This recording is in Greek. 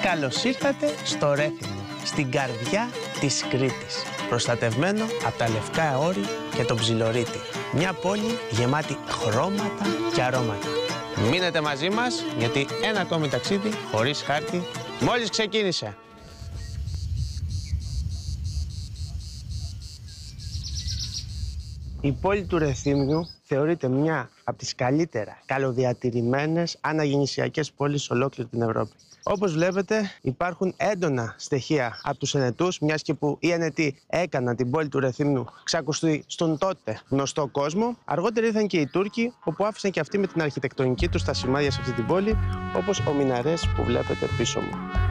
καλώς ήρθατε στο Ρέθυμνο, στην καρδιά της Κρήτης, προστατευμένο από τα Λευκά Όρη και τον Ψιλορίτη. Μια πόλη γεμάτη χρώματα και αρώματα. Μείνετε μαζί μας, γιατί ένα ακόμη ταξίδι χωρίς χάρτη μόλις ξεκίνησε. Η πόλη του Ρεθύμνου θεωρείται μια από τις καλύτερα καλοδιατηρημένες αναγεννησιακές πόλεις σε ολόκληρη την Ευρώπη. Όπως βλέπετε, υπάρχουν έντονα στοιχεία από τους Ενετούς, μιας και που οι Ενετοί έκαναν την πόλη του Ρεθύμνου ξακουστεί στον τότε γνωστό κόσμο. Αργότερα ήρθαν και οι Τούρκοι, όπου άφησαν και αυτοί με την αρχιτεκτονική τους τα σημάδια σε αυτή την πόλη, όπως ο Μιναρές που βλέπετε πίσω μου.